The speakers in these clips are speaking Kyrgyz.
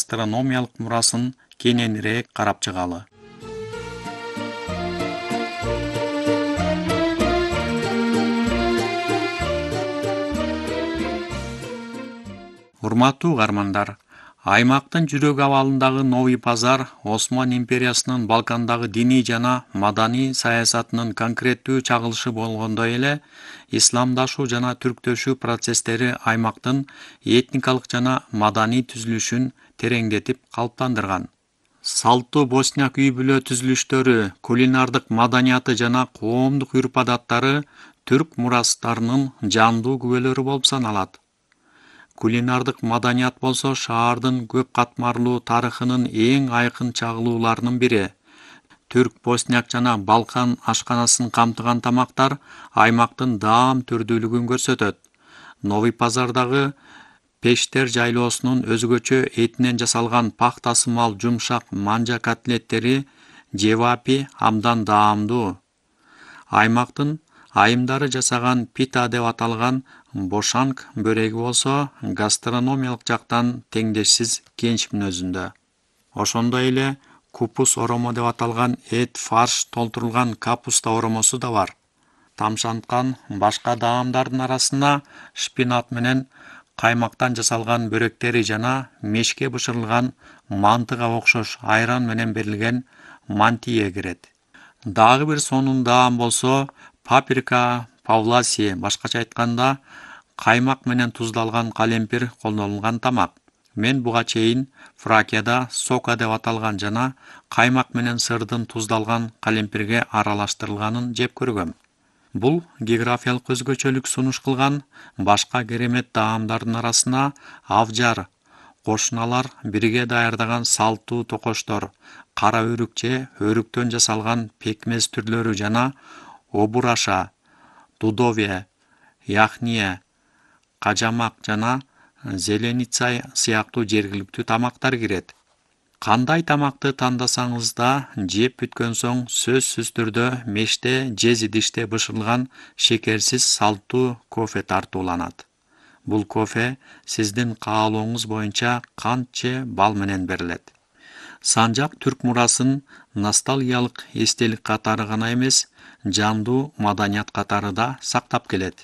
гастрономиялык мурасын кененирээк карап чыгалы. Урматтуу угармандар, аймактын жүрөк абалындагы Новый Пазар Осман империясынын Балкандагы диний жана маданий саясатынын конкреттүү чагылышы болгондой эле, исламдашуу жана түрктөшүү процесстери аймактын этникалык жана маданий түзүлүшүн тереңдетип калыптандырган. Салттуу босняк үй-бүлө түзүлүштөрү, кулинардык маданияты жана коомдук үрп-адаттары түрк мурастарынын жандуу күбөлөрү болуп саналат. Кулинардык маданият болсо шаардын көп катмарлуу тарыхынын эң айкын чагылууларынын бири. Түрк, босняк жана Балкан ашканасын камтыган тамактар аймактын даам түрдүүлүгүн көрсөтөт. Новый Пазардагы пештер жайлоосунун өзгөчө этинен жасалган пахтасымал жумшак манжа котлеттери жевапи абдан даамдуу. Аймактын айымдары жасаган пита деп аталган бошанг бөреги болсо гастрономиялык жактан теңдешсиз кенч мүнөзүндө. Ошондой эле купус оромо деп аталган эт фарш толтурулган капуста оромосу да бар. Тамшанткан башка даамдардын арасына шпинат менен каймактан жасалган бөрөктери жана мешке бышырылган мантыга окшош айран менен берилген мантия кирет. Дагы бир сонун даам болсо паприка павласи, башкача айтканда каймак менен туздалган калемпир колдонулган тамак. Мен буга чейин Фракияда сока деп аталган жана каймак менен сырдын туздалган калемпирге аралаштырылганын жеп көргөм. Бул географиялык өзгөчөлүк сунуш кылган башка керемет даамдардын арасына авжар, кошуналар бирге даярдаган салттуу токоштор, кара өрүк же өрүктөн жасалган пекмез түрлөрү жана обураша, дудове, яхния, кажамак жана зеленица сыяктуу жергиликтүү тамактар кирет. Кандай тамакты тандасаңыз да жеп бүткөн соң сөзсүз түрдө меште же идиште бышырылган шекерсиз салттуу кофе тартууланат. Бул кофе сиздин каалооңуз боюнча кант же бал менен берилет. Санжак түрк мурасын ностальгиялык эстелик катары гана эмес, жандуу маданият катары да сактап келет.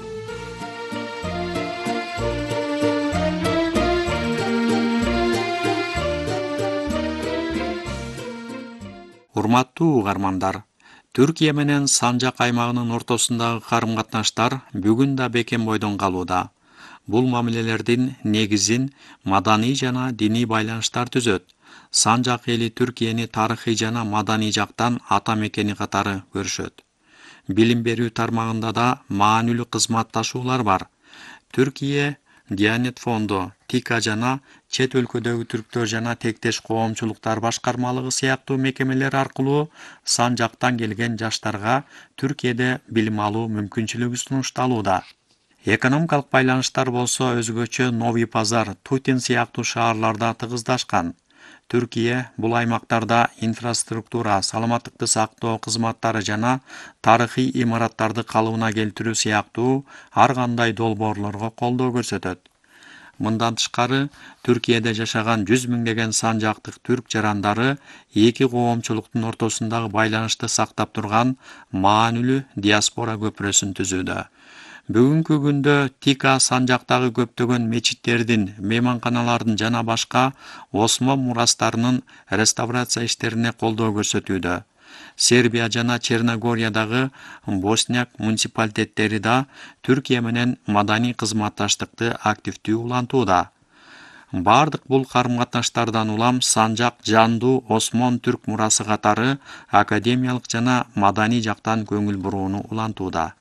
Урматтуу угармандар, Түркия менен Санжак аймагынын ортосундагы карым-катнаштар бүгүн да бекем бойдон калууда. Бул мамилелердин негизин маданий жана диний байланыштар түзөт. Санжак эли Түркияны тарыхый жана маданий жактан ата мекени катары көрүшөт. Билим берүү тармагында да маанилүү кызматташуулар бар. Түркия Диянет фонду, ТИКА жана чет өлкөдөгү түрктөр жана тектеш коомчулуктар башкармалыгы сыяктуу мекемелер аркылуу Санжактан келген жаштарга Түркияда билим алуу мүмкүнчүлүгү сунушталууда. Экономикалык байланыштар болсо өзгөчө Новый Пазар, Тутин сыяктуу шаарларда тыгыздашкан. Түркия бул аймактарда инфраструктура, саламаттыкты сактоо кызматтары жана тарыхый имараттарды калыбына келтирүү сыяктуу ар кандай долбоорлорго колдоо көрсөтөт. Мындан тышкары, Түркияда жашаган 100 миңдеген санжактык түрк жарандары эки коомчулуктун ортосундагы байланышты сактап турган маанилүү диаспора көпүрөсүн түзүүдө. Бүгүнкү күндө ТИКА Санжактагы көптөгөн мечиттердин, мейманканалардын жана башка Осман мурастарынын реставрация иштерине колдоо көрсөтүүдө. Сербия жана Черногориядагы босняк муниципалитеттери да Түркия менен маданий кызматташтыкты активдүү улантууда. Бардык бул карым-катнаштардан улам Санжак жандуу Осман түрк мурасы катары академиялык жана маданий жактан көңүл бурууну улантууда.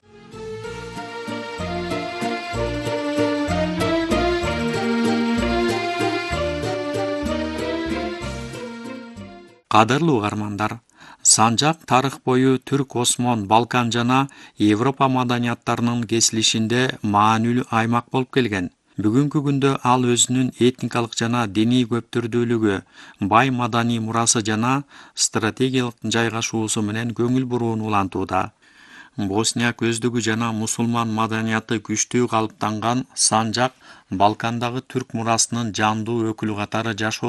Кадырлуу угармандар, Санжак тарых бою Түрк, Осман, Балкан жана Европа маданияттарынын кесилишинде маанилүү аймак болуп келген. Бүгүнкү күндө ал өзүнүн этникалык жана диний көптүрдүүлүгү, бай маданий мурасы жана стратегиялык жайгашуусу менен көңүл бурууну улантууда. Босняк өздүгү жана мусулман маданияты күчтүү калыптанган Санжак Балкандагы түрк мурасынын жандуу өкүлү катары жашоо